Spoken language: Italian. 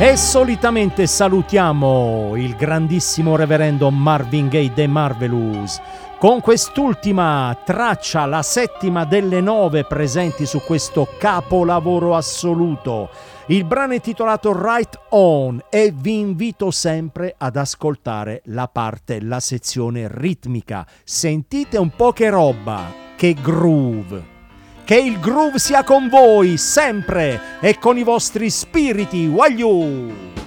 E solitamente salutiamo il grandissimo reverendo Marvin Gaye The Marvelous con quest'ultima traccia, la settima delle 9 presenti su questo capolavoro assoluto. Il brano è titolato Right On e vi invito sempre ad ascoltare la parte, la sezione ritmica. Sentite un po' che roba, che groove. Che il groove sia con voi sempre e con i vostri spiriti. Wagliù!